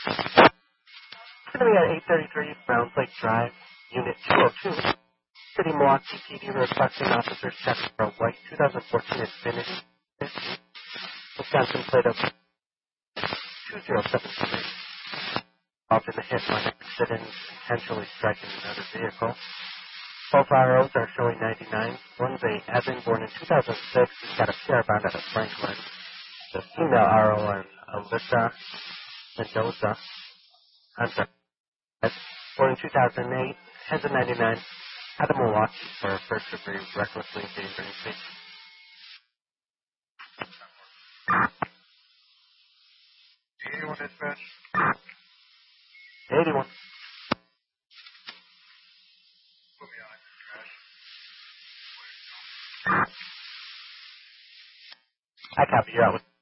It's going to be at 833 Browns Lake Drive, Unit 202. City Milwaukee PD requesting officers check for a white 2014 Infiniti, Wisconsin plate of 2073. Involved in the hit when accident intentionally striking another vehicle. Both ROs are showing 99. One's a Evan born in 2006. He's got a PR bound out of Franklin. The female RO and Alyssa Mendoza. I'm sorry. Born in 2008. Has a 99. Out of Milwaukee for a first degree recklessly endangering safety. Anyone dispatch? 81. Put me on trash. I copy you out with